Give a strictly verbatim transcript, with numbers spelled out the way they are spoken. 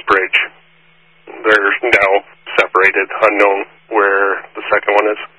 bridge. They're now separated, unknown where the second one is.